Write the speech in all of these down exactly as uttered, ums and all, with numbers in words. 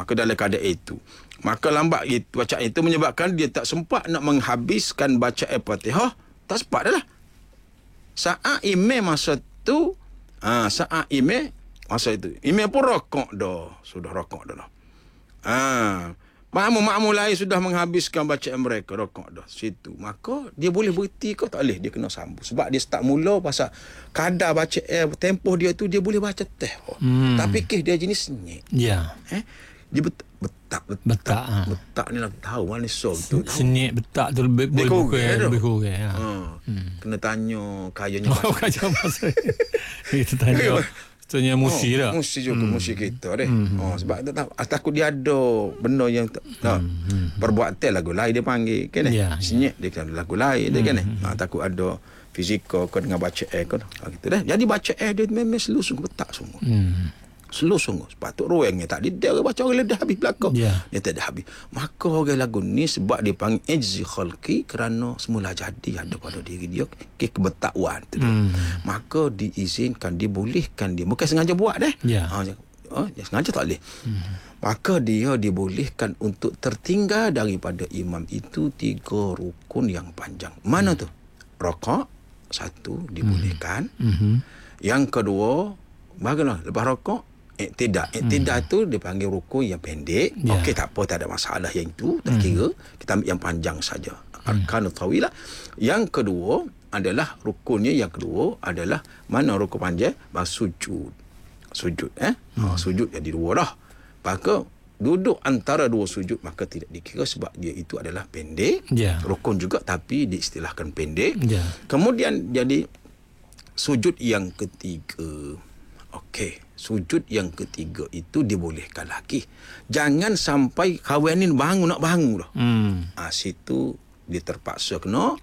Maka dalam keadaan itu, maka lambat itu bacaan itu menyebabkan dia tak sempat nak menghabiskan bacaan Fatihah. Tak sempat dah lah. Saat imam masa tu, ha, saat imam masa itu, imam pun rokok dah. Sudah rokok dah lah. Ha, makmum-makmum lain sudah menghabiskan bacaan mereka, rokok dah situ. Maka dia boleh berhenti ke tak boleh, dia kena sambung. Sebab dia start mula pasal kadar bacaan, tempoh dia tu dia boleh baca teh. Hmm. Tapi kes dia jenis senyik. Ya. Eh? Dia bet, betak, betak. Betak. Ha. Betak ni lah tahu mana so betul. Senyik betak tu lebih Dia boleh kurang, lebih kurang. Ha. Ha. Hmm. Kena tanya kayanya. Oh, kaya masa. Kita tanya. Sebenarnya musi oh, dah. Musi juga, hmm. musi kita deh. Hmm. Oh, sebab tu tak, takut dia ada benda yang tak, tak hmm. perbuatan lagu lain dia panggil kan. Ya, senyap ya. Dia kan lagu lain dia kan. Hmm. Ha, takut ada fizikal kau dengan baca air kau. Ha, gitu dah. Jadi baca air dia memang selalu sungguh betak sungguh. Hmm. Selalu sungguh. Sepatut ruangnya tak dia orang baca orang dah habis belakang. Yeah. Dia tak ada habis. Maka orang lagu ni sebab dia panggil ijzi khalqi kerana semula jadi ada pada diri dia ke kebetakwaan tu. Hmm. Maka diizinkan, dibolehkan dia. Bukan sengaja buat dah. Yeah. Ha, oh, dia sengaja tak boleh. Hmm. Maka dia dibolehkan untuk tertinggal daripada imam itu tiga rukun yang panjang. Mana hmm. tu? Rakaat satu dibolehkan. Hmm. Yang kedua, bagaimana? Lepas rakaat Iktidak. Iktidak hmm. tu dia panggil rukun yang pendek. Yeah. Okey, tak apa, tak ada masalah yang itu. Tak hmm. kira. Kita ambil yang panjang saja. Arkanut tawilah. Yang kedua adalah rukunnya yang kedua adalah mana rukun panjang? Bah, sujud. Sujud. Eh? Hmm. Ha, sujud jadi dua dah. Maka duduk antara dua sujud maka tidak dikira sebab dia itu adalah pendek. Yeah. Rukun juga tapi diistilahkan pendek. Yeah. Kemudian jadi sujud yang ketiga. Okey, sujud yang ketiga itu dibolehkan lagi. Jangan sampai kawan ni bangun nak bangun dah. Hmm. Ah, situ dia terpaksa kena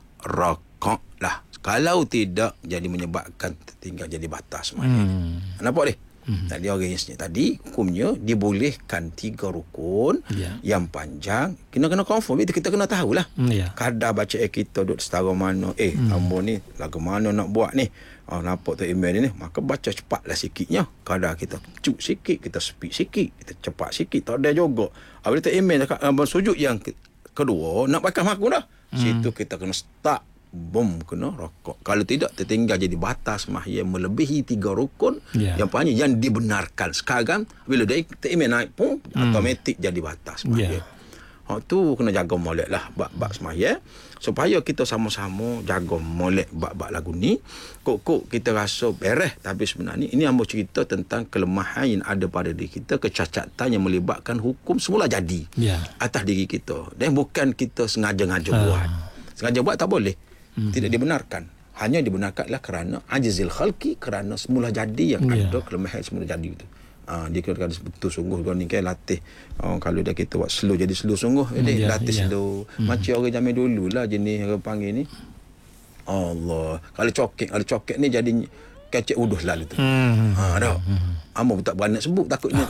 rakaat lah. Kalau tidak jadi menyebabkan tertinggal jadi batas semuanya. Hmm. Nampak ni? Hmm. Tadi orang yang senyap tadi hukumnya dibolehkan tiga rukun yeah. yang panjang. Kena-kena confirm itu kita kena tahulah. Hmm, yeah. Kadar bacaan kita duduk setara mana. Eh, hmm. ambo ni lagu mana nak buat ni? Oh, nampak tu email ni, maka baca cepatlah sikitnya. Kadar kita cuk sikit, kita speed sikit, kita cepat sikit, tak ada juga. Apabila tu email dekat uh, sujud yang ke- kedua, nak pakai maku dah. Hmm. Situ kita kena start, boom, kena rokok. Kalau tidak, tertinggal jadi batas mahiyah melebihi tiga rukun yeah. yang panjang yang dibenarkan. Sekarang, bila dia email naik pun, hmm. automatik jadi batas mahiyah. Yeah. Hak tu kena jaga molek lah bab-bab semaya supaya kita sama-sama jaga molek bab-bab lagu ni. Kok-kok kita rasa beres tapi sebenarnya ini ambo cerita tentang kelemahan yang ada pada diri kita, kecacatan yang melibatkan hukum semula jadi yeah. atas diri kita. Dan bukan kita sengaja-ngaja uh. buat. Sengaja buat tak boleh. Mm-hmm. Tidak dibenarkan. Hanya dibenarkanlah kerana ajzil khalqi, kerana semula jadi yang yeah. ada kelemahan semula jadi itu. Ha, dia kena betul sungguh kau ni kan latih. Oh, kalau dia kita buat slow jadi slow sungguh. Mm, dia yeah, latih yeah. slow. Mm. Macam orang zaman dulu lah jenis orang panggil ni. Allah. Kalau cokek, kalau cokek ni jadi kecek uduh lalu tu. Mm. Ha, dah. Mm. Amo tak beranak sebut takutnya.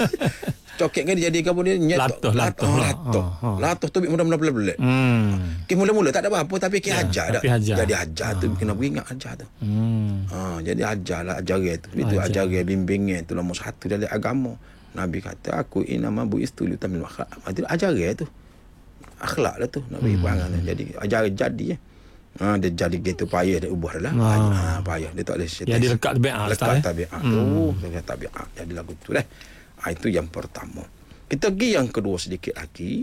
Cokek kan dia jadi kamu dia nyet latuh latuh latuh latuh tu mudah-mudah pelik-pelik. Hmm. Ke mula-mula tak ada apa-apa tapi ke ajar dak. Jadi ajar tu kena beringat ajar tu. Hmm. Ha, jadi ajarlah ajaran tu. Itu ajaran bimbingan tu nombor satu dalam agama. Nabi kata aku inama bu istulu tamil akhlak. Itu ajaran tu. Akhlak lah tu Nabi hmm. panggil. Jadi ajaran jadi ya. Ha, dia jadi gitu payah dia ubah lah. Ha, payah dia tak boleh. Ya dia lekat tabiat. Lekat tabiat tu, lekat tabiat. Jadi lagu tu dah. Ha, itu yang pertama. Kita pergi yang kedua sedikit lagi,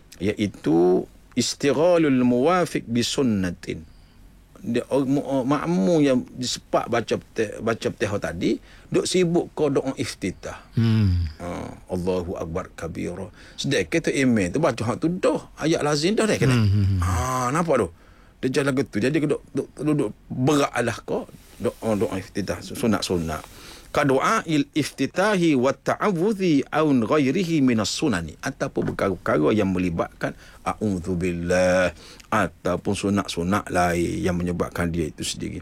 iaitu istighalul muwafiq bi sunnatin. Dia makmum yang disepak baca baca Fatihah tadi, duk sibuk ke doa iftitah. Hmm. Ha, Allahu akbar kabira. Sedekah tu email tu baca hak tu dah ayat lazim dah dah kena. Hmm. Ha, nampak tu. Dia jalan gitu. Jadi duk duk, duk beratlah ke doa doa iftitah sunat-sunat. Kadoa il iftitahi wa ta'awudhi aun ghairihi minas sunani, ataupun perkara-perkara yang melibatkan a'udzubillah ataupun sunat-sunat lain yang menyebabkan dia itu sendiri.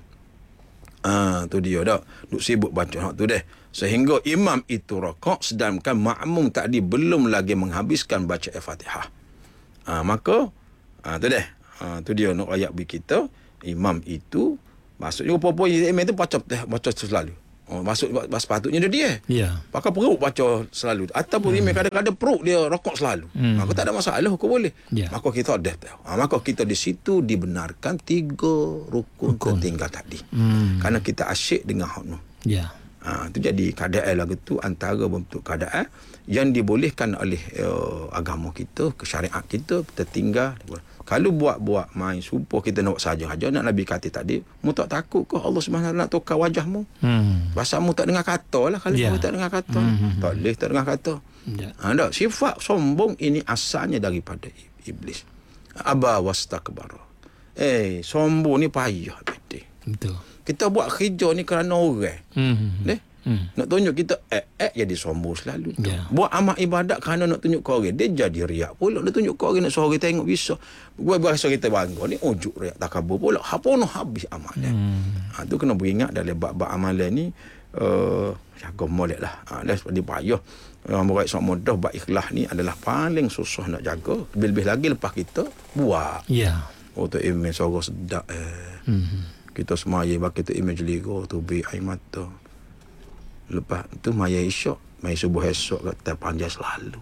Ah, tu dia dah duk sibuk baca hak tu deh, sehingga imam itu rakaat sedangkan makmum tadi belum lagi menghabiskan baca Al-Fatihah. Ah, maka ah tu deh. Ah, tu dia nak ayat bi kita, imam itu maksudnya apa-apa imam itu baca baca selalu. Oh, masuk sepatutnya dia dia. Ya. Pakai perut baca selalu. Ataupun hmm. email kadang-kadang perut dia rokok selalu. Hmm. Maka tak ada masalah, hukum boleh. Ya. Maka kita ada tahu. Ha, maka kita di situ dibenarkan tiga rukun, rukun. tertinggal tadi. Hmm. Karena kita asyik dengan hak. Ya. Ha, itu jadi keadaan lagu tu antara bentuk keadaan yang dibolehkan oleh uh, agama kita, ke syariat kita, tertinggal. Kalau buat-buat main sumpah kita nak buat saja-saja, nak Nabi kata tadi, mu tak takut ke Allah Subhanahu Wa Taala nak tukar wajahmu? Hmm. Bahasa mu tak dengar kata lah kalau yeah. mu tak dengar kata. Hmm. Tak boleh tak dengar kata. Yeah. Ha, tak, sifat sombong ini asalnya daripada iblis. Aba wastakbara. Eh, sombong ni payah betul. Betul. Kita buat kerja ni kerana orang. Hmm. Deh. Hmm. Nak tunjuk kita eh eh jadi sombong selalu. Yeah. Buat amal ibadat kerana nak tunjuk kau orang, dia jadi riak pula. Dia tunjuk kau orang nak suruh orang tengok bisa. Buat bahasa kita bangga ni ujuk riak takabur pula. Hapono habis amalnya. Hmm. Ha, tu kena beringat dalam bab-bab amalan ni uh, jaga molek lah. Ha, dah seperti payah. Uh, murid sok mudah bab ikhlas ni adalah paling susah nak jaga. Lebih-lebih lagi lepas kita buat. Ya. Yeah. Oh tu email suara sedap eh. Hmm. Kita semaya bagi tu email jeligo tu bi air mata. Lepas tu maya esok, maya subuh esok kata panjang selalu.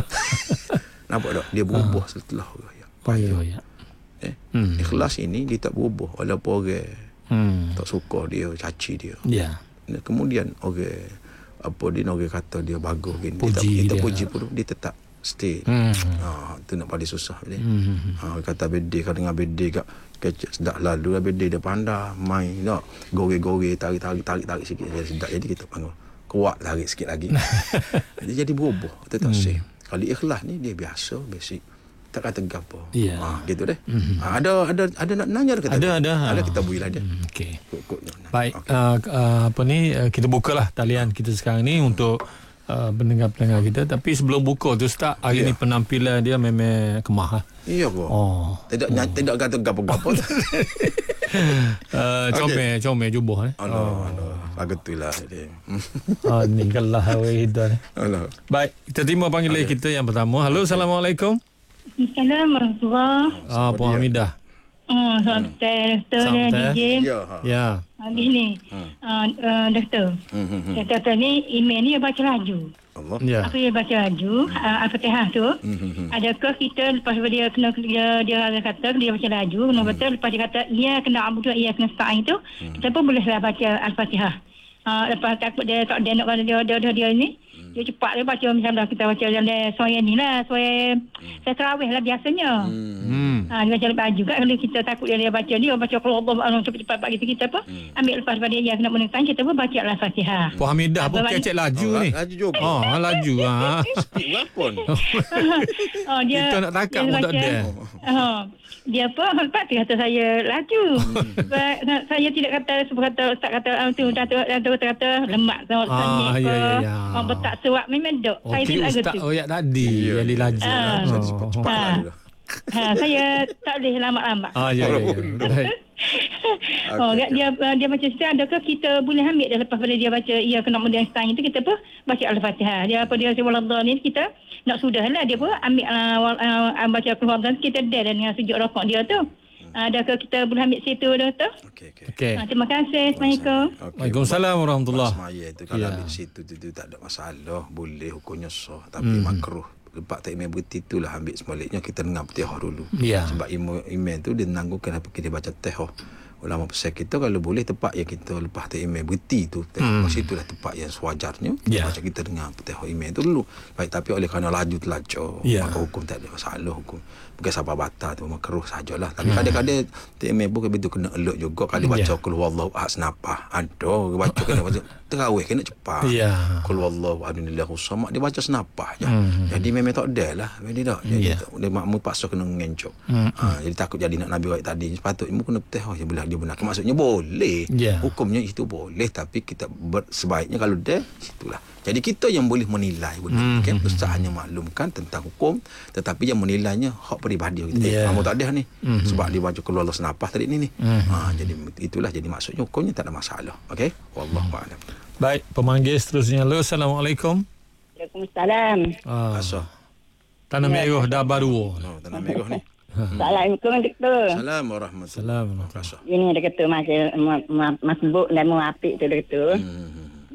Nampak tak? Dia berubah setelah raya. Payah ya. Eh, hmm. Ikhlas ini dia tak berubah walaupun orang hmm. tak suka dia, caci dia. Ya. Yeah. Kemudian orang apa dia orang kata dia bagus gini. Puji kita, kita puji pun dia tetap stay. Hmm. Ha, tu nak paling susah dia. Hmm. Ha, kata bedek kan dengan bedek kat kecek sedap lalu lah bedek dia pandai main nak gore-gore tarik-tarik tarik-tarik sikit sedap jadi kita panggil kuat tarik sikit lagi. Dia jadi berubah tetap hmm. sih. Kalau ikhlas ni dia biasa basic tak kata gapo. Yeah. Ha, gitu deh. Mm-hmm. Ha, ada ada ada nak nanya ke tak? Ada ada. Ada kita builah dia. Mm, okey. Baik okay. uh, uh, apa ni uh, kita bukalah talian kita sekarang ni untuk uh, pendengar-pendengar kita, tapi sebelum buka tu Ustaz, hari yeah. ni penampilan dia memang kemah lah. Iya ke? Oh. Tidak oh. tidak kata gapo-gapo. Uh, comel, okay. comel jubuh eh. Allah, Allah. Baguslah dia. Ah, ni kalah we hidan. Allah. Baik, kita terima panggilan okay. kita yang pertama. Halo, Assalamualaikum. Assalamualaikum warahmatullahi wabarakatuh. Ah, Puan Hamidah. Oh, sampai doktor D J. Ya. Ya. Habis ni. Ah, uh, doktor. Hmm. Doktor ni email ni dia baca laju. Allah. Ya. Apa dia baca laju, uh, Al-Fatihah tu. Hmm. Adakah kita lepas dia kena dia dia kata dia baca laju, kena hmm. betul lepas dia kata ia kena abudu ia kena sa'in tu, hmm. kita pun bolehlah baca Al-Fatihah. Ah, uh, lepas takut dia tak dia nak dia dia dia, dia ni. Dia cepat dia baca misalnya kita baca dalam soya ni lah, soya hmm. saya tarawih lah biasanya. Hmm. Ha, dia baca lepas juga kalau kita takut dia, dia baca ni, dia baca kalau Allah cepat-cepat bagi kita apa, hmm. ambil lepas pada dia kena menekan, kita pun baca lah Fatihah. Puan Hamidah pun kecek laju oh, ni. Laju juga. Oh, laju. Ha. Speed berapa ni? Oh, dia, kita nak tangkap pun tak ada. Oh, dia apa, lepas tu kata saya laju. Saya tidak kata, sebab kata, Ustaz kata, tu, tu kata lemak. Ah, ya, ya, ya. Oh, betak suap memang dok. Saya tidak Ustaz tu. Oh, ya tadi. Yeah. Yang laju. Ah. Oh. Cepat-cepat ha. lah. Ha, saya tak boleh lama-lama. Ah, ya, ya, ya. Baik. Oh, okay. dia dia baca cerita, adakah kita boleh ambil dah lepas pada dia baca ia kena kemudian setang itu kita pun baca Al-Fatihah. Dia apa dia waladha ni kita nak sudahlah dia pun ambil uh, uh, baca Al-Fatihah kita dah dengan sujud rakaat dia tu. Adakah kita boleh ambil situ dah tu? Okey okey. Okay. Ha, terima kasih. Assalamualaikum. Okay. Waalaikumsalam warahmatullahi. Semaya itu kalau ya. ambil situ tu, tu tak ada masalah, boleh hukumnya sah, tapi hmm. makruh. Lepas tak email berhenti itulah ambil sebaliknya kita dengar Fatihah dulu. Ya. Sebab email, email tu dia menanggungkan apa kita baca Fatihah. Ulama besar kita kalau boleh tepat yang kita lepas tak email berhenti tu, hmm. situlah tepat yang sewajarnya. Ya. Macam kita dengar Fatihah email tu dulu. Baik, tapi oleh kerana laju telacur, ya. maka hukum tak ada masalah hukum. Bukan sabar batal tu makruh sajalah. Tapi hmm. kadang-kadang tak email pun begitu kena alert juga kali baca yeah. qul huwallahu ahad senapah. Ada baca kena baca terawih kena cepat. Ya. Yeah. Qul huwallahu ahadillahu samad dia baca senapah je. Hmm. Jadi memang tak ada lah. Jadi tak. Jadi yeah. dia makmum paksa kena ngencok. Hmm. Ha, jadi takut jadi nak Nabi baik tadi. Sepatutnya kena Fatihah je belah dia benar. Maksudnya boleh. Yeah. Hukumnya itu boleh tapi kita ber, sebaiknya kalau dia situlah. Jadi kita yang boleh menilai benda. Hmm. Okay? Ustaz hanya maklumkan tentang hukum tetapi yang menilainya hak peribadi kita. Yeah. Eh, kamu tak ada ni. Hmm. Sebab dia baca keluar senapah tadi ni ni. Hmm. Ha, jadi itulah jadi maksudnya hukumnya tak ada masalah. Okey? Wallahu a'lam. Baik, pemanggil seterusnya. Halo, Assalamualaikum. Waalaikumsalam. Ah. Asal. Tanah merah dah baru. Oh, tanah merah ni. Assalamualaikum doktor. Assalamualaikum warahmatullahi wabarakatuh. Ini dia kata masih masbuk dan mau apik tu doktor. Hmm.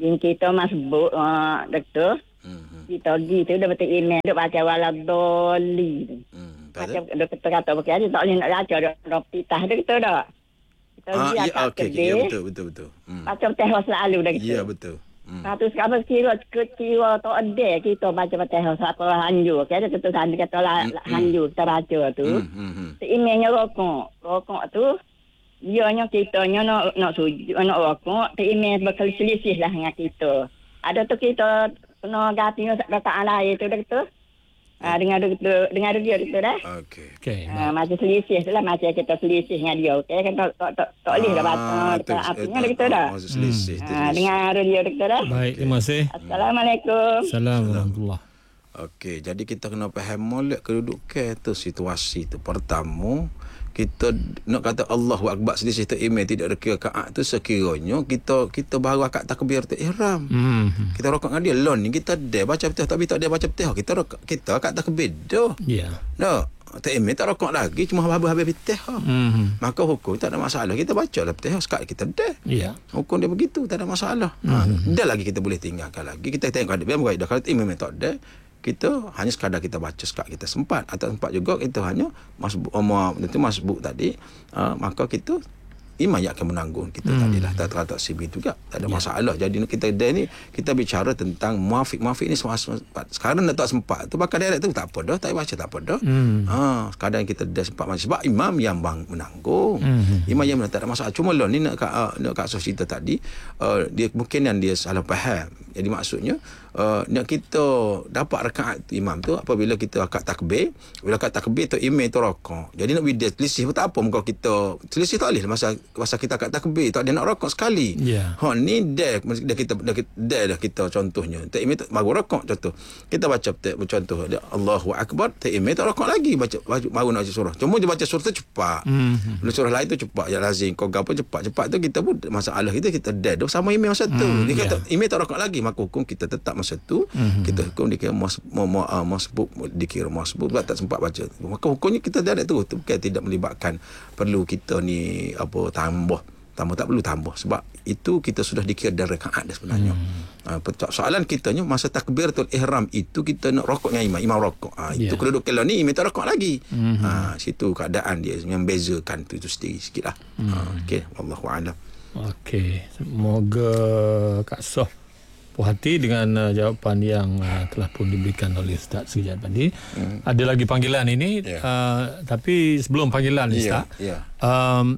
Yang kita masbuk uh, doktor. Hmm. Kita pergi tu dah betul email duk baca waladoli tu. Hmm. Baca doktor kata pakai aja tak boleh nak baca dak pitah doktor dak. Kita ah, ya, okey okay, ya, betul betul betul. Hmm. Baca teh selalu dah gitu. Ya betul. Hmm. Satu sekarang kira kira tak ada kita baca teh apa hanjur. Kira tu tadi kata lah hmm. hanjur kita baca tu. Hmm. Hmm. Emailnya rokok. Rokok tu ianya kitanya nak nak suju nak rokok, email berselisih lah dengan kita. Ada tu kita kena ganti data lain tu doktor. Ah dengan doktor dengan dia doktor dah. Okey. Okey. Ah macam selisih tu lah macam kita selisih dengan dia. Okey kan tak tak tak boleh dah baca apa doktor dah. Masa selisih tu. Ah dengan dia doktor dah. Baik, terima kasih. Assalamualaikum. Assalamualaikum warahmatullahi. Okey, jadi kita kena faham molek kedudukan tu situasi tu. Pertama, kita nak kata Allahu Akbar selisih tu email tidak ada rakaat tu sekiranya kita kita baru akad takbir tu ihram. Hmm. Kita rokok dengan dia lon ni kita ada baca betul tapi tak ada baca betul. Kita rokok, kita akad takbir dah. Ya. Yeah. Dah. Tak email tak rokok lagi cuma habis-habis betul. Hmm. Maka hukum tak ada masalah. Kita baca lah betul sekali kita dah. Ya. Yeah. Hukum dia begitu tak ada masalah. Hmm. Ha, dah lagi kita boleh tinggalkan lagi. Kita tengok ada biar dah kalau email tak ada kita hanya sekadar kita baca sekali kita sempat atau sempat juga kita hanya masbuk umar itu masbuk tadi uh, maka kita imam yang akan menanggung kita hmm. tadilah tak tak sibi juga tak ada ya. Masalah. Jadi kita dah ni kita bicara tentang muafiq muafiq ni semua sempat sekarang dah tak sempat tu bakal direct tu tak apa dah tak baca tak apa dah hmm. ha kadang kita dah sempat macam sebab imam yang bang menanggung hmm. imam yang tak ada masalah cuma lah ni nak uh, nak kat cerita tadi uh, dia mungkin yang dia salah faham. Jadi maksudnya uh, nak kita dapat rakaat imam tu apabila kita akad takbir, bila akad takbir tu imam tu rokok. Jadi nak video selisih pun tak apa muka kita selisih tak boleh masa masa kita akad takbir tak ada nak rokok sekali. Yeah. Ha ni dah dah kita dah dah, dah kita contohnya. Tak imam baru rokok contoh. Kita baca contoh dia Allahu Akbar, tak imam tak rokok lagi baca baru nak baca surah. Cuma dia baca surah tu cepat. Mm-hmm. Bila surah lain tu cepat ya lazim kau gapo cepat-cepat tu kita pun masalah kita kita dah sama imam masa tu. Mm, dia kata yeah. imam tak rokok lagi maka hukum kita tetap masa tu mm-hmm. kita hukum dikira mas, mas, masbuk dikira masbuk sebab tak sempat baca maka hukumnya kita dah tu bukan tidak melibatkan perlu kita ni apa tambah tambah tak perlu tambah sebab itu kita sudah dikira dari rakaat dah sebenarnya mm. uh, soalan kitanya masa takbiratul ihram itu kita nak rokok dengan imam imam rokok uh, itu yeah. kedudukan ni imam tak rokok lagi mm-hmm. uh, situ keadaan dia yang bezakan tu itu sendiri sikitlah mm. uh, okey wallahu a'lam. Okey, semoga Kak Soh puas hati dengan uh, jawapan yang uh, telah pun diberikan oleh Ustaz sekejap tadi. Hmm. Ada lagi panggilan ini, yeah. uh, tapi sebelum panggilan Ustaz, yeah, yeah. Um,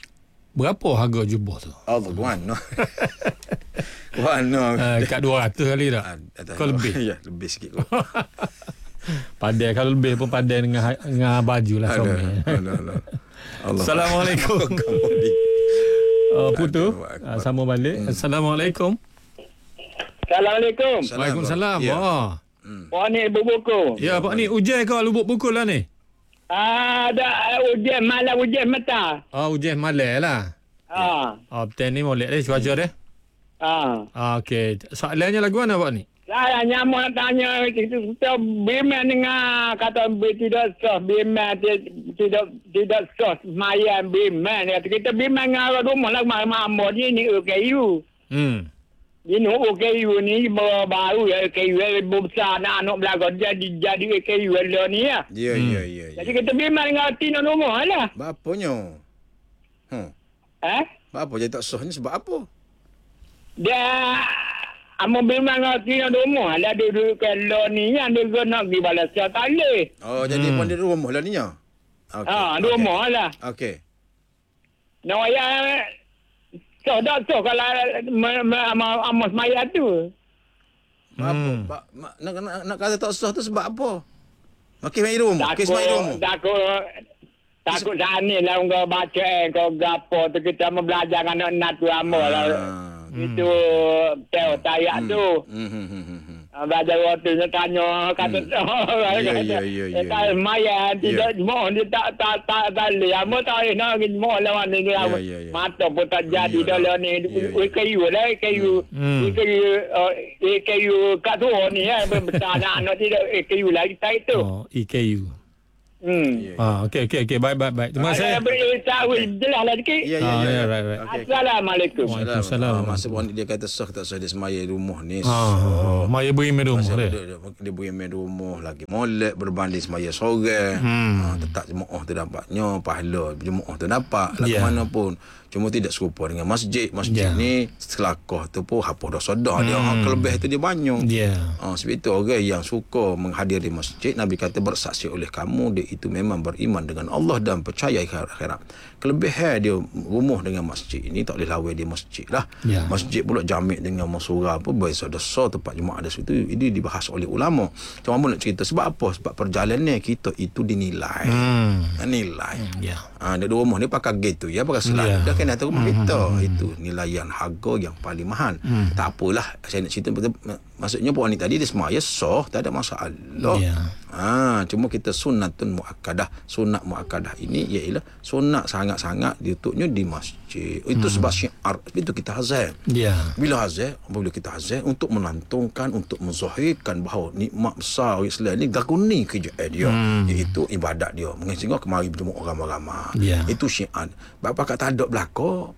berapa harga jubah tu? Allah, one no. one no. Uh, kat dua ratus kali tak? Kau lebih? Ya, lebih sikit. Pandai, kalau lebih pun pandai dengan, dengan baju lah suami. Assalamualaikum. uh, Putu, uh, sambung balik. Hmm. Assalamualaikum. Assalamualaikum. Waalaikumsalam. Ya. Oh. Hmm. Pak ni buku. Ya, Pak ni ujian kau lubuk buku lah ni. Ah, ada ujian malam ujian mata. Oh, ujian malam lah. Ah. Oh, betul ni molek dia cuaca dia. Ah. Ah, okey. Soalannya lagu mana Pak ni? Saya nyamuk nak tanya kita bimbang dengan kata tidak sah bimbang tidak tidak sah mayan bimbang kita bimbang dengan rumah lah mak dia ni kayu. Hmm. Ini O K U ni baru ya O K U besar anak-anak belakang jadi jadi O K U lah ni ya. Ya ya ya. Jadi kita bimbang dengan tino rumah lah. Bapanya? Hmm. Eh? Apa jadi tak sah ni sebab apa? Dia amo bimbang dengan tino rumah lah duduk kalau ni yang dia nak pergi balas sekali. Oh jadi pun di rumah lah ni ya. Okey. Ah, di rumah lah. Okey. Nah ya so dah so kalau amas mayat tu. Hmm. Apa? Ba, nak, nak nak kata tak sah tu sebab apa? Okey mai rumah. Kes mai rumah. Takut takut sana lah kau baca eh kau gapo tu kita mau belajar dengan anak tu amo lah. Itu teo tayak tu. Belajar waktu dia tanya kata ya ya ya ya maya tidak mau dia tak tak tak tali amo tak nak mau lawan ni mata pun tak jadi dalam ni kayu lah kayu kayu kayu kat tu ni ya besar anak tidak kayu lagi tak itu oh kayu Hmm. Ah, okey okey okey baik baik baik. Terima kasih. Saya beri tahu jelas lah sikit. Ya, ya, Ah, ya. ya, right, right. Okey. Assalamualaikum. Waalaikumsalam. Ah, masa pun dia kata sah tak sah dia semaya di rumah ni. Ah, Maya beri mi rumah Masa dia. dia, dia, dia boleh main rumah lagi molek berbanding semaya seorang. Hmm. Ha, tetap jemaah tu dapatnya pahala jemaah tu dapat lah Ya. ke mana pun. Cuma tidak serupa dengan masjid. Masjid Ya. ni selakah tu pun hapus dah sedar dia. Ha, kelebih tu dia banyak. Ya. Ha, sebab itu orang yang suka menghadiri masjid, Nabi kata bersaksi oleh kamu dia itu memang beriman dengan Allah dan percaya akhirat. Kelebihan dia rumah dengan masjid ini tak boleh lawan dia masjid lah. Ya. Masjid pula jamek dengan masura apa besar-besar tempat jemaah ada situ. Ini dibahas oleh ulama. Cuma mana nak cerita sebab apa? Sebab perjalanan kita itu dinilai. Hmm. Nilai. Ya. Ha, dia dua rumah ni pakai gitu ya, pakai selalu. Ya. Dah kena atas rumah kita. Itu nilaian harga yang paling mahal. Hmm. Tak apalah, saya nak cerita betul. Maksudnya puan ni tadi dia semaya sah, tak ada masalah. Ya. Ha, cuma kita sunnatun muakkadah. Sunat muakkadah ini ialah sunat sangat-sangat diutuknya di masjid. Itu sebab syiar. Itu kita hazar. Ya. Bila hazar, apabila kita hazar untuk menantungkan, untuk menzahirkan bahawa nikmat besar Islam ni gakuni kerjaan dia, hmm. iaitu ibadat dia. Sehingga kemari berjemaah ramai-ramai. Ya. Itu syiar. Bapa kat tak ada belaka,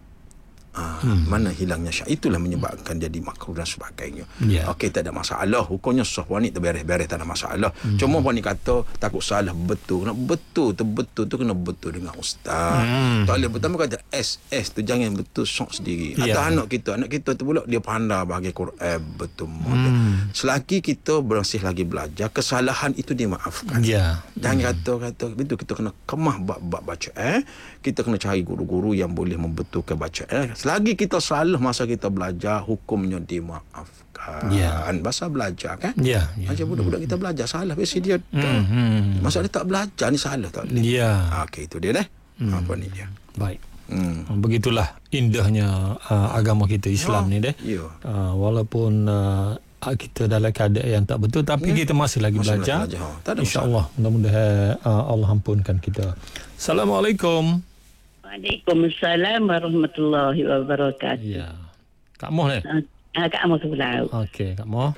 ah, hmm. mana hilangnya syiar. Itulah menyebabkan jadi makruh dan sebagainya. Ya. Okey, tak ada masalah. Hukumnya sah wanita beres-beres, tak ada masalah. Hmm. Cuma wanita kata takut salah betul. Kena betul tu betul tu kena betul dengan ustaz. Hmm. Tak boleh pertama kata S S tu jangan betul sok sendiri. Ya. Atau anak kita, anak kita tu pula dia pandai bagi Quran betul. Hmm. Selagi kita masih lagi belajar, kesalahan itu dimaafkan. Ya. Jangan kata-kata betul, kita kena kemah bab-bab bacaan. Kita kena cari guru-guru yang boleh membetulkan bacaan. Selagi kita salah masa kita belajar, hukumnya dimaafkan. Ya. Masa belajar kan? Ya. Ya. Macam budak-budak kita belajar salah, biasa dia Hmm. hmm. masa dia tak belajar ni salah tak boleh. Ya. Okey, itu dia dah. Hmm. Apa ni dia? Baik. Hmm. Begitulah indahnya uh, agama kita Islam Ya. ni deh. Ya. Uh, walaupun uh, kita dalam keadaan yang tak betul tapi Ya. kita masih lagi Masih belajar. lagi belajar. Tak ada InsyaAllah mudah-mudahan uh, Allah ampunkan kita. Assalamualaikum. Waalaikumsalam warahmatullahi wabarakatuh. Ya. Kak Moh ni? Ah, Kak Amos Pulau. Okey, Kak Moh.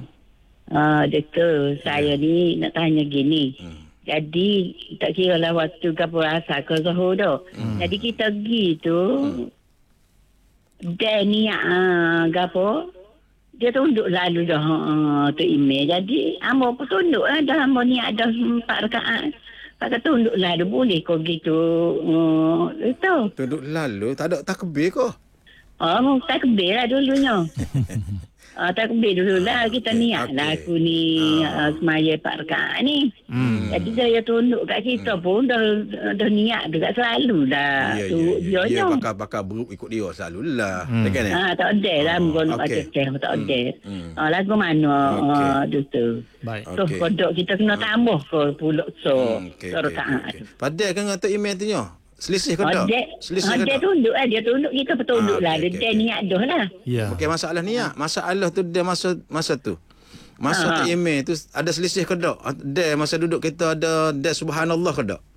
Ah, doktor, saya ni nak tanya gini. Hmm. Jadi tak kira lah waktu ke puasa ke zuhur dah. Hmm. Jadi kita pergi tu hmm. dan niat ah, gapo dia tunduk lalu dah uh, tu email. Jadi hamba pun tunduk lah dah hamba niat dah empat rakaat. Pakai tunduk lalu boleh kau gitu. Uh, itu. Tunduk lalu tak ada takbir ke? Oh, takbir lah dulunya. Ah, takbir dulu lah. Kita Okey, niat lah okey. aku ni Ah. uh, semaya empat rakaat ni. Hmm. Jadi saya tunduk kat kita hmm. pun dah, dah niat juga selalu lah. Ya, tu ya, ya. dia Ya, bakal-bakal beruk ikut dia selalulah. Hmm. Hmm. Kan? Ah, tak ada lah. Oh, Mungkin nak okey. ceceh. Tak ada. Hmm. Ah, lagu mana Okey. ah, tu tu. Baik. So, Okey. kodok kita kena tambah ke pulak so. Hmm, okey, so okey, rakaat. okey. Padahal kan kata email tu nya. Selisih ke Ah, tak? dia, Selisih ah, ke dia tak? tunduk lah. Dia tunduk. Kita petunduk Ah, lah. okey, Dia okey, dia okey. niat dah lah. Ya. Okey, masalah ni ya. Masalah tu dia masa masa tu. Masa Ah. tu email tu ada selisih ke tak? Dia masa duduk kita ada dia subhanallah ke tak?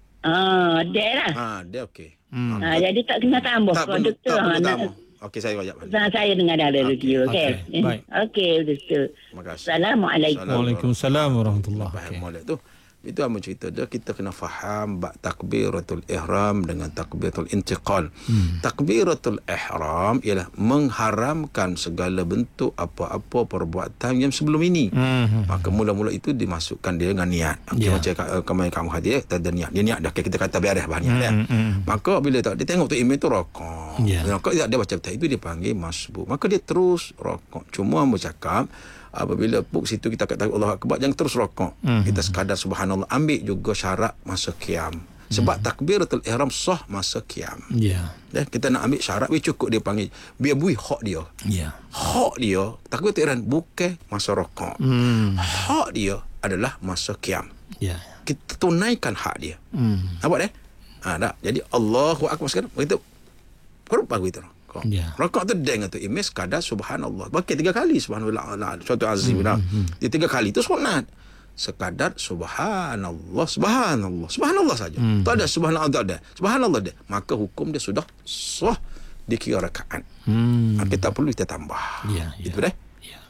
Ah, dia lah. Ha, dia okey. Hmm. Ah, jadi tak kena tambah. Tak Kalau perlu, doktor, tak perlu ah, nak- tambah. Okey, saya wajib balik. Nah, saya dengar dari Okey, radio, okey? okey, baik. Okey, doktor. Terima kasih. Assalamualaikum. Waalaikumsalam warahmatullahi Faham wabarakatuh. molek tu. Itu apa cerita dia, kita kena faham bab takbiratul ihram dengan takbiratul intiqal. Hmm. Takbiratul ihram ialah mengharamkan segala bentuk apa-apa perbuatan yang sebelum ini. Hmm. Maka mula-mula itu dimasukkan dia dengan niat. Okay, Ya. macam ka- kamu kamu hadir, tak ada niat. Dia niat dah, kita kata beres bah niat dia. Hmm, hmm. Maka bila tak dia tengok tu email tu rokok. Ya. Rokok dia, dia baca betul itu dipanggil masbuk. Maka dia terus rokok. Cuma bercakap apabila puk situ kita kata Allah Akbar, jangan terus rokok. Hmm. Kita sekadar subhanallah, ambil juga syarat masa qiyam. Sebab Hmm. takbiratul ihram sah masa qiyam. Ya. Dan kita nak ambil syarat, we cukup dia panggil biar bui hak dia. Ya. Hak dia takbiratul ihram bukan masa rokok. Hmm. Hak dia adalah masa qiyam. Ya. Kita tunaikan hak dia. Hmm. Nampak dah? Ha, dah. Jadi Allahu Akbar sekarang begitu. Korang bagi tu. Rokok. Ya. Rokok tu dengan tu imej sekadar subhanallah. Bakit tiga kali subhanallah. Suatu azim dah. Dia tiga kali tu sunat. Sekadar subhanallah, subhanallah, subhanallah saja. Hmm. Tak ada subhanallah, tak ada. Subhanallah dia. Maka hukum dia sudah sah dikira rakaat. Hmm. Ha, kita perlu kita tambah. Ya, ya. Itu dah. Ya. Ha,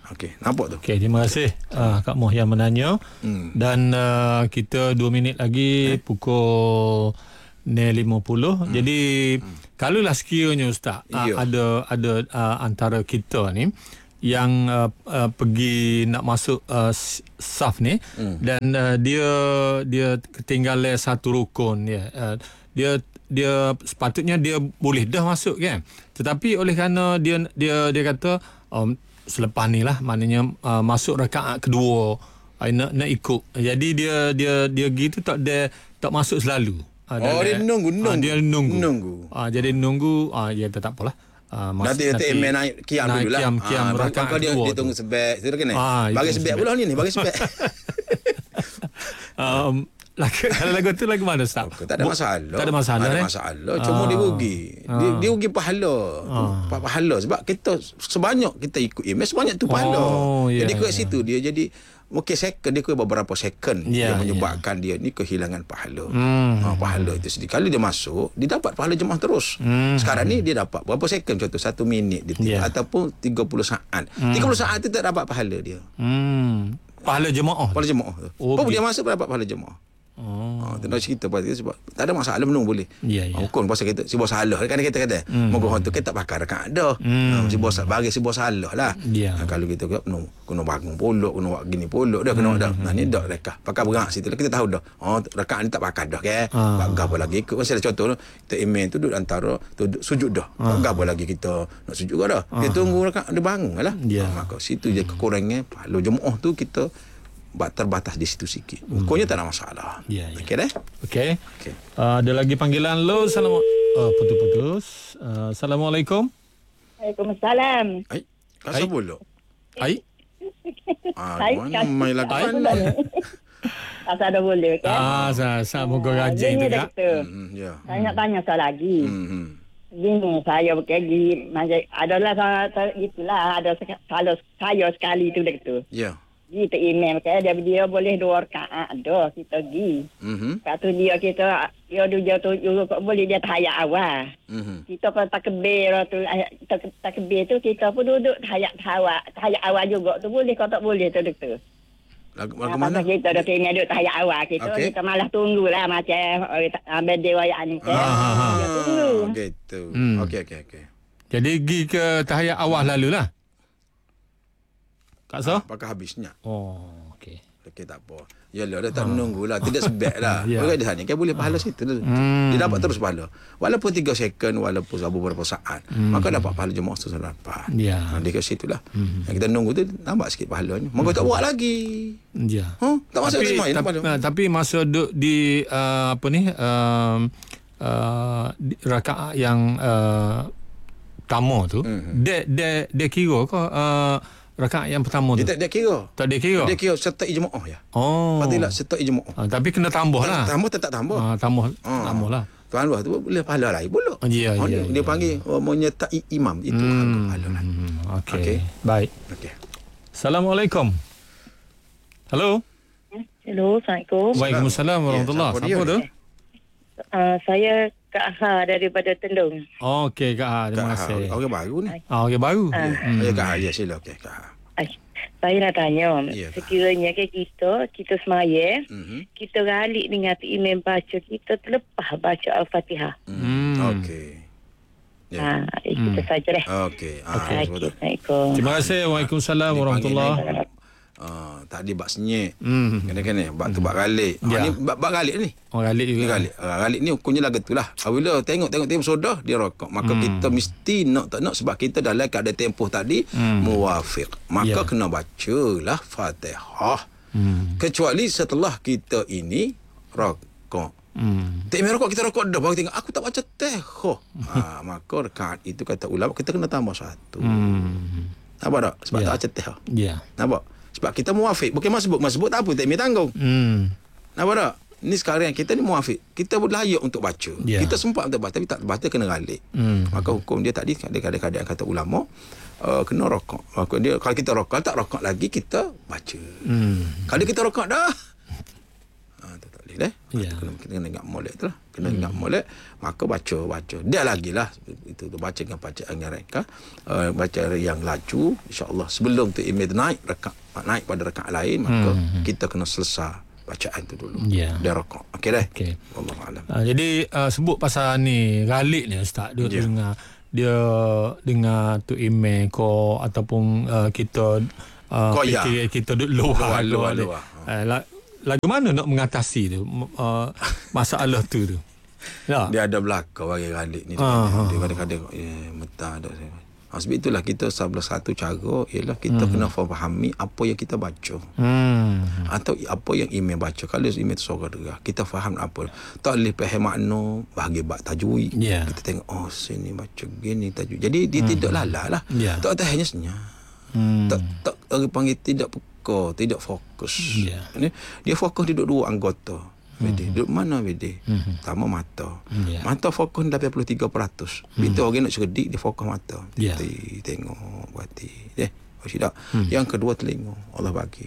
Okey, nampak tu. Okey, terima kasih uh, Kak Moh yang menanya. Hmm. Dan uh, kita dua minit lagi eh? pukul lima puluh. Hmm. Jadi hmm. kalaulah sekiranya Ustaz uh, ada ada uh, antara kita ni yang uh, uh, pergi nak masuk uh, saf ni hmm. dan uh, dia dia ketinggalan satu rukun ya. Uh, dia dia sepatutnya dia boleh dah masuk kan. Tetapi oleh kerana dia dia dia kata um, selepas ni lah maknanya uh, masuk rakaat kedua uh, nak nak ikut. Jadi dia dia dia gitu tak dia tak masuk selalu. Uh, oh dia nunggu nunggu. Uh, dia nunggu. Nunggu. Uh, jadi nunggu uh, ya tak apalah. Uh, nanti nanti email naik kiam dulu lah. Kiam kiam ah, rakaat dia, kedua. dia tunggu sebab tu kan. Ah, bagi sebab pula ni ni bagi sebab. um, Lagu, kalau lagu tu lagu mana Ustaz? Okay, tak ada masalah. Tak ada masalah. Tak ada eh? masalah. Cuma ah. dia rugi. Dia, ah. dia rugi pahala. Ah. Pahala sebab kita sebanyak kita ikut email sebanyak tu pahala. Oh, yeah, jadi kat yeah. situ dia jadi mungkin second dia ke beberapa second yeah, yang menyebabkan yeah. dia ni kehilangan pahala. Hmm. Ha, pahala itu sedih. Kalau dia masuk, dia dapat pahala jemaah terus. Hmm. Sekarang ni dia dapat berapa second contoh satu minit dia yeah. ataupun tiga puluh saat. Hmm. tiga puluh saat tu tak dapat pahala dia. Hmm. Pahala jemaah. Pahala jemaah tu. Oh, dia masuk dapat pahala jemaah. Oh. Ha, tengok cerita pasal sebab tak ada masalah menung boleh. Ya, ya. Hukum pasal kita si bos salah kan kita kata. Mm. Moga orang tu kita tak pakai rakaat dah. Mm. Ha, si bos bagi si bos salah lah. Ya. Ha, kalau kita kena kena bangun polok, kena buat gini polok dah kena mm. dah. Nah ni dak rekah. Pakai berak situ kita tahu dah. Oh rakaat ni tak pakai dah ke. Ah. Bagi apa lagi ikut pasal contoh kita email tu duduk antara tu sujud dah. Ah. Bagi apa lagi kita nak sujud dah. Ah. Dia tunggu rakaat dia bangun lah. Ya. Ha, maka situ je kekurangan pahala jemaah tu kita terbatas di situ sikit. Hukumnya hmm. tak ada masalah. Ya, ya. Okey dah? Okey. Okay. Uh, ada lagi panggilan lo. Assalamualaikum. Uh, putus-putus. Uh, Assalamualaikum. Waalaikumsalam. Ai, kasih pula. Ai. Ah, mana main lagu mana? Asal ada boleh kan? Ah, saya saya moga rajin tu ya. Hmm, ya. Saya nak tanya soal lagi. Hmm. Gini, saya pergi macam adalah saya itulah ada kalau saya sekali tu gitu. Ya. Kita email ke dia dia boleh dua rakaat dah kita pergi. Mhm. Kata dia kita dia dia tu juga boleh dia tahiyat awal. Mhm. Kita pun takbir tu takbir tu kita pun duduk tahiyat awal, tahiyat awal juga tu boleh kau tak boleh tu tu. Lagu mana? Kita dah email duduk tahiyat awal kita okay. Kita malah tunggulah macam ambil dewayat ni kan. Ha tunggu. Gitu. Okey okey okey. Jadi pergi ke tahiyat awal lalulah. Kak So? Pakai habisnya. Oh, okey. Okey, tak apa. Yalah, dia tak ha. menunggulah. Tidak sebab lah. Ya. Orang di sana kan boleh pahala ha. situ. Hmm. Dia dapat terus pahala. Walaupun tiga second, walaupun beberapa saat. Hmm. Maka dapat pahala jemaah tu dapat. Ya. Ha, dia kat situ lah. Hmm. Yang kita nunggu tu, nampak sikit pahalanya. Maka hmm. tak buat lagi. Ya. Ha? Tak masuk tapi, semua. Tapi, uh, tapi masa duduk di, uh, apa ni, uh, uh, rakaat yang uh, pertama tu, hmm. dia, dia, dia kira ke uh, rakaat yang pertama tu? Dia tak dia kira. Tak dia kira? Dia kira sertai jemaah ya. Oh. Fadilat sertai jemaah. Ha, tapi kena tambah lah. Tambah tetap tambah. Ha, tambah. Ha. Tambah lah. Tuan luar tu boleh pahala lain pula. Oh, ya, oh, ya, dia, dia ya, panggil ya. menyertai imam. Itu hmm. pahala lain. Hmm. Okey. Okay. Baik. Okey. Assalamualaikum. Halo. Hello, Assalamualaikum. Waalaikumsalam warahmatullahi wabarakatuh. Siapa tu? Uh, saya Kak Ha daripada Tendung. Okey Kak Ha, terima kasih. Orang baru ni. Ah, orang baru. Uh. Hmm. Ya Kak Ha, ya sila okey Kak Ha. Saya nak tanya, ya, sekiranya ke kita, kita semaya, mm-hmm. kita ralik dengan imam baca, kita terlepas baca Al-Fatihah. Mm. Okey. Ya. Ha, itu mm. saja deh. Okey. Okay. Assalamualaikum. Terima kasih. Waalaikumsalam warahmatullahi wabarakatuh. Ah, tadi bak senyek. Hmm. Kena-kena bak tu bak galik. Ya. Ah, ni bak bak galik ni. Oh galik juga. Galik. Ah, galik ni hukumnya lah gitulah. Apabila tengok-tengok tempoh sodah dia rokok, maka hmm. kita mesti nak tak nak sebab kita dalam keadaan tempoh tadi hmm. muwafiq. Maka ya. kena bacalah Fatihah. Hmm. Kecuali setelah kita ini rokok. Hmm. Tak main rokok kita rokok dah baru tengok aku tak baca Fatihah. Ah, maka rakaat itu kata ulama kita kena tambah satu. Hmm. Nampak tak? Sebab ya. tak baca Fatihah. Ya. Nampak? Sebab kita muafik. Bukan masbuk. Masbuk tak apa. Tak ambil tanggung. Hmm. Nampak tak? Ni sekarang kita ni muafik. Kita layak untuk baca. Yeah. Kita sempat untuk baca. Tapi tak baca kena galik. Hmm. Maka hukum dia tadi ada kadang-kadang kata ulama uh, kena rokok. Maka dia, kalau kita rokok tak rokok lagi kita baca. Hmm. Kalau kita rokok dah. Ha, tak boleh dah. Ya. Kena kena ingat molek tu lah. Kena ingat molek, maka baca baca. Dia lagi lah itu tu baca dengan bacaan yang reka, uh, baca yang laju, insya-Allah sebelum tu email naik rakaat naik pada rakaat lain, maka hmm. kita kena selesai bacaan tu dulu. Ya. Dia rakaat. Okey dah. Okey. Wallahu alam. Uh, jadi uh, sebut pasal ni galik ni ustaz, dia Ya. dengar dia dengar tu email ko ataupun uh, kita uh, Ko, ya. fikir kita duk luar Luar, luar, luar, luar. Uh, la, lagu mana nak mengatasi tu uh, masalah tu tu. Ya. Dia ada belaka bagi galik ni. Ah, Dia kadang-kadang eh mentah dah. Ha, sebab itulah kita salah satu cara ialah kita hmm. kena fahami apa yang kita baca. Hmm. Atau apa yang email baca. Kalau email tu suara derah, kita faham apa. Tak boleh faham makna bagi bab tajwid. Yeah. Kita tengok oh sini baca gini tajwid. Jadi dia hmm. tidak lalah lah. Yeah. Tak tak hanya senyap. Hmm. Tak tak orang panggil tidak peka, tidak fokus. Yeah. Dia fokus duduk dua anggota. Bede. Duduk mana bede? Mm-hmm. Pertama mata. Yeah. Mata fokus lapan puluh tiga peratus. Mm. Itu orang nak cerdik, dia fokus mata. Yeah. Dia tengok, berhati. Eh, oh tidak. Mm. Yang kedua telinga. Allah bagi.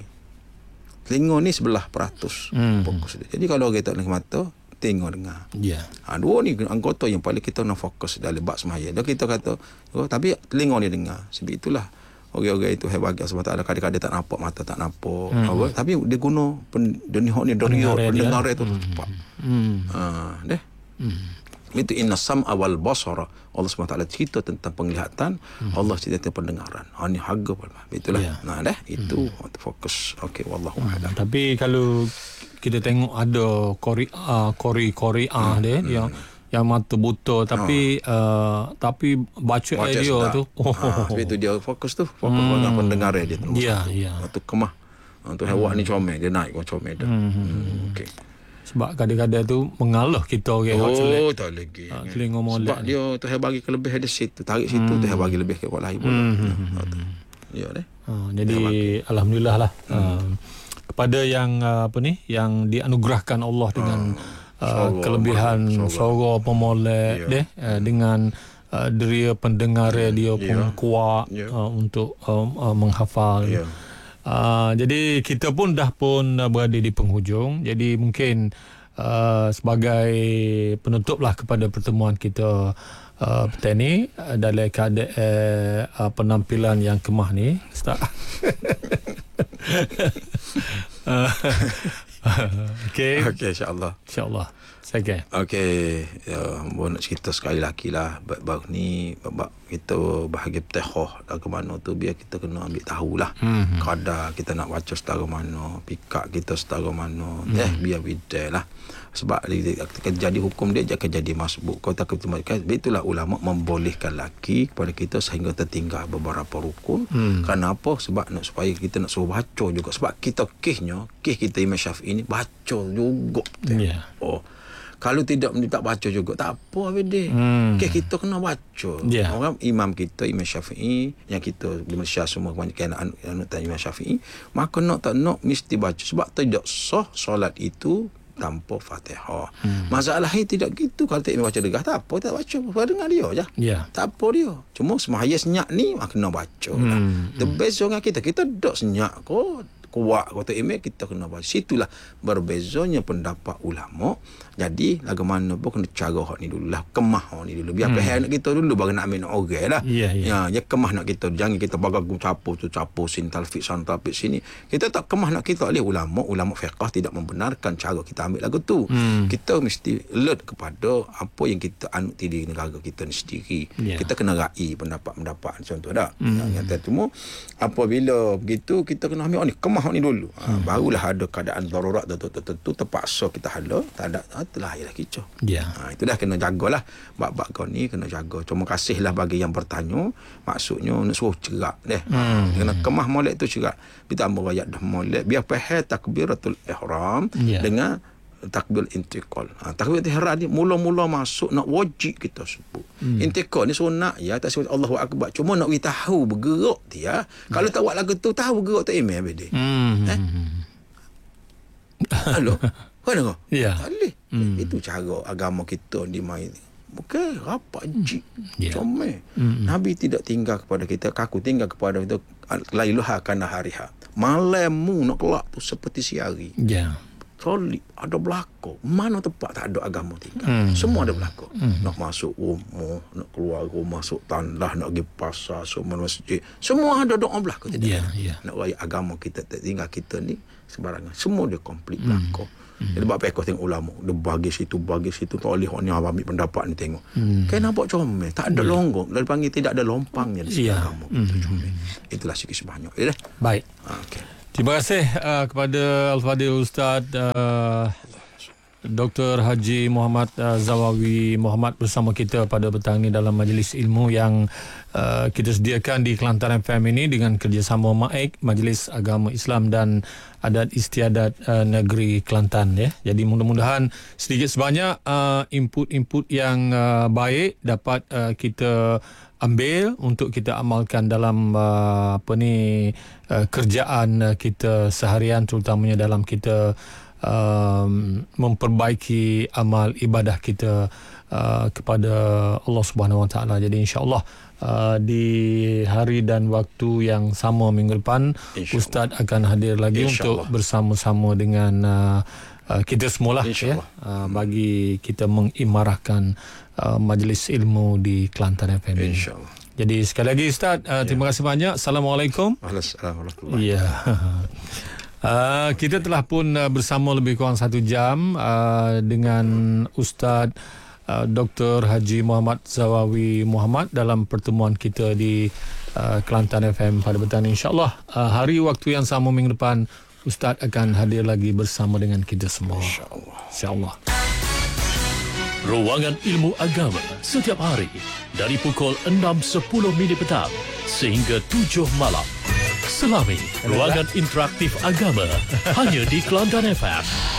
Telinga ni sebelah peratus Mm. fokus dia. Jadi kalau orang tak dengan mata, tengok dengar. Ya. Ha, dua ni anggota yang paling kita nak fokus dalam bab semaya. Dan kita kata, oh, tapi telinga ni dengar. Sebab itulah orang-orang itu hebat sebab tak ada kadang-kadang tak nampak, mata tak nampak. Hmm. Apa, tapi dia guna pen, denihok ni dorio pendengar itu cepat. Hmm. Ha, deh. Hmm. Itu inna sam'a wal basara. Allah subhanahu wa taala cerita tentang penglihatan, hmm. Allah cerita tentang pendengaran. Ha ni harga pun. Itulah. Yeah. Nah, deh itu hmm. fokus. Okey, wallahu a'lam. Hmm. Tapi kalau kita tengok ada kori uh, kori kori ah hmm. dia hmm. yang yang mata buta tapi oh. uh, tapi baca, baca dia sedap. Tu oh. Ha, sebab itu dia fokus tu fokus hmm. dengan pendengar dia terus. Ya ya. Tu kemah. Tu hewan hmm. ni comel, dia naik macam comel dah. Hmm. hmm. Okey. Sebab kadang-kadang tu mengalah kita orang oh, celek. Oh, tak lagi. Ha, telinga molek. Sebab dia tu hai bagi kelebihan di situ, tarik situ hmm. tu hai bagi lebih ke orang lain pula. Hmm. Ha, ya deh. Ha, jadi alhamdulillah lah. Hmm. Uh, kepada yang uh, apa ni yang dianugerahkan Allah dengan hmm. Uh, Soro, kelebihan suara pemolek yeah. deh uh, dengan uh, deria pendengar yeah. dia pun yeah. kuat yeah. Uh, untuk um, uh, menghafal. Yeah. Uh, jadi kita pun dah pun uh, berada di penghujung. Jadi mungkin uh, sebagai penutuplah kepada pertemuan kita uh, petang ni uh, dalam keadaan uh, penampilan yang kemah ni, Ustaz. uh, Okey. Okey, insya-Allah. Insya-Allah. Saya. Okey, ya, boleh nak cerita sekali lagi lah bab ni, bab kita bahagia petahah ke mana tu biar kita kena ambil tahulah. Mm-hmm. Kadar kita nak baca setara mana, pikak kita setara mana, mm-hmm. eh biar bidai lah. Sebab dia jadi hukum dia jangan jadi masbuk. Kau tak ketemukan. Itulah ulama membolehkan laki kepada kita sehingga tertinggal beberapa rukun. Hmm. Kenapa? Sebab nak supaya kita nak suruh baca juga. Sebab kita kisnya, kis kita Imam Syafi'i ni baca juga. Yeah. Oh. Kalau tidak tak baca juga tak apa benda. Hmm. Kis kita kena baca. Yeah. Orang imam kita Imam Syafi'i yang kita di Malaysia semua kebanyakan anak Imam Syafi'i, maka nak tak nak mesti baca sebab tidak sah solat itu tanpa Fatihah. Hmm. Masalahnya tidak gitu. Kalau tak baca degah tak apa, tak baca apa dengar dia je. Yeah. Tak apa dia. Cuma semaya senyap ni kena baca. Hmm. Lah. The best dengan kita kita dak senyap ko kuat kata email kita kena baca. Situlah berbezanya pendapat ulama. Jadi lagu mana pun kena cara hak ni dulu lah, kemah hak ni dulu. Biar hmm. pahal nak kita dulu baru nak ambil nak orang lah. Yeah, yeah. Ya, ya kemah nak kita, jangan kita bagagu capur tu capur sini talfik sana talfik sini. Kita tak kemah nak kita oleh ulama, ulama fiqh tidak membenarkan cara kita ambil lagu tu. Hmm. Kita mesti alert kepada apa yang kita anut di negara kita ni sendiri. Yeah. Kita kena rai pendapat-pendapat contoh dah. Hmm. Yang cuma apabila begitu kita kena ambil ni kemah ni dulu. Ha, hmm. barulah ada keadaan darurat tertentu terpaksa kita hala, tak ada telah ialah kicau. Ya. Ha, itu dah kena jagalah. Bab-bab kau ni kena jaga. Terima kasihlah bagi yang bertanya. Maksudnya nak suruh cerak deh. Hmm. Kena kemah molek tu cerak. Ditambah ayat dah molek. Biar faham takbiratul ihram ya. Dengan takbir intiqal. Ha, takbir ihram ni mula-mula masuk nak wajib kita sebut. Hmm. Intiqal ni sunat ya, tak sebut Allahu akbar. Cuma nak we tahu bergerak dia. Kalau ya. Tak buat lagu tu tahu bergerak tak imam bede. Hmm. Eh? Halo. Kan kau? Ya. Tak boleh. Hmm. Itu cara agama kita di main. Bukan rapat jik. Yeah. Comel. Hmm. Nabi tidak tinggal kepada kita, kaku tinggal kepada kita lailuha kana hariha. Malammu nak kelak tu seperti siari. Ya. Yeah. solid, ada belakang. Mana tempat tak ada agama tinggal. Hmm. Semua ada belakang. Hmm. Nak masuk rumah, nak keluar rumah, masuk tandah, nak pergi pasar, semua masjid. Semua ada doa belakang. Ya, yeah, yeah. Nak raya agama kita, tak tinggal kita ni sembarangan. Semua dia komplit belakang. Hmm. Jadi sebab aku tengok ulama, dia bagi situ, bagi situ, tak boleh orang ni ambil pendapat ni tengok. Hmm. Kan nampak comel, tak ada yeah. longgong. Dia panggil tidak ada lompangnya di yeah. agama. Hmm. Itu comel. Itulah sikit sebanyak. Ya, baik. Ha, okay. Terima kasih uh, kepada Al-Fadhil Ustaz uh, Doktor Haji Muhammad uh, Zawawi Muhammad bersama kita pada petang ini dalam majlis ilmu yang uh, kita sediakan di Kelantan F M ini dengan kerjasama M A I K, Majlis Agama Islam dan Adat Istiadat uh, Negeri Kelantan, ya. Jadi mudah-mudahan sedikit sebanyak uh, input-input yang uh, baik dapat uh, kita ambil untuk kita amalkan dalam uh, apa ni uh, kerjaan uh, kita seharian, terutamanya dalam kita um, memperbaiki amal ibadah kita uh, kepada Allah Subhanahu Wa Taala. Jadi insya-Allah uh, di hari dan waktu yang sama minggu depan Ustaz akan hadir lagi untuk bersama-sama dengan uh, uh, kita semualah, ya, uh, bagi kita mengimarahkan Uh, majlis ilmu di Kelantan F M. InsyaAllah. Jadi sekali lagi Ustaz, uh, ya. terima kasih banyak. Assalamualaikum. Waalaikumsalam. Ya. Uh, kita telah pun uh, bersama lebih kurang satu jam uh, dengan Ustaz uh, Doktor Haji Muhammad Zawawi Muhammad dalam pertemuan kita di uh, Kelantan F M pada petang ini. InsyaAllah uh, hari waktu yang sama minggu depan Ustaz akan hadir lagi bersama dengan kita semua. InsyaAllah. InsyaAllah. Ruangan Ilmu Agama setiap hari dari pukul enam sepuluh minit petang sehingga tujuh malam. Selami Ruangan Interaktif Agama hanya di Kelantan F M.